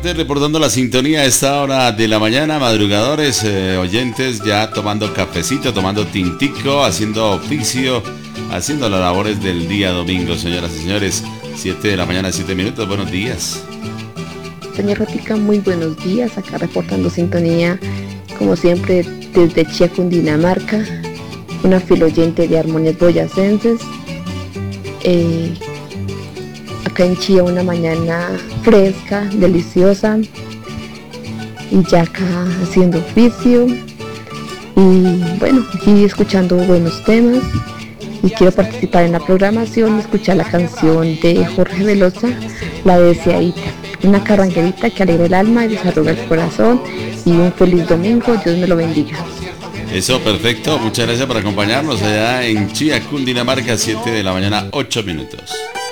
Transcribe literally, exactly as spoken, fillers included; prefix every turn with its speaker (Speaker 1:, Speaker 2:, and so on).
Speaker 1: reporte, reportando la sintonía a esta hora de la mañana, madrugadores, eh, oyentes, ya tomando cafecito, tomando tintico, haciendo oficio, haciendo las labores del día domingo, señoras y señores. siete de la mañana, siete minutos, buenos días.
Speaker 2: Señor Rotica, muy buenos días, acá reportando sintonía, como siempre, desde Chía, Cundinamarca, una fiel oyente de Armonías Boyacenses. Eh, acá en Chía una mañana fresca, deliciosa, y ya acá haciendo oficio, y bueno, aquí escuchando buenos temas, y quiero participar en la programación y escuchar la canción de Jorge Velosa, La Deseadita, una carranguerita que alegra el alma y desarrolla el corazón, y un feliz domingo, Dios me lo bendiga.
Speaker 1: Eso, perfecto, muchas gracias por acompañarnos allá en Chía, Cundinamarca, siete de la mañana, ocho minutos.